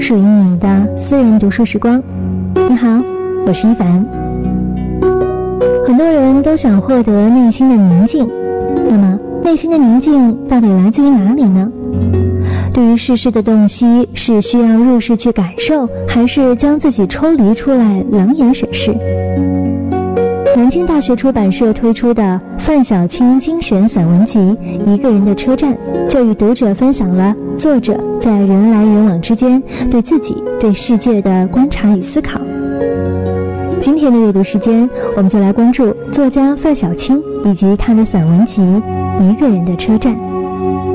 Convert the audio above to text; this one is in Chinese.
属于你的私人读书时光。你好，我是一凡。很多人都想获得内心的宁静，那么内心的宁静到底来自于哪里呢？对于世事的洞悉，是需要入世去感受，还是将自己抽离出来冷眼审视？南京大学出版社推出的范小青精选散文集《一个人的车站》，就与读者分享了作者在人来人往之间对自己、对世界的观察与思考。今天的阅读时间，我们就来关注作家范小青以及他的散文集《一个人的车站》。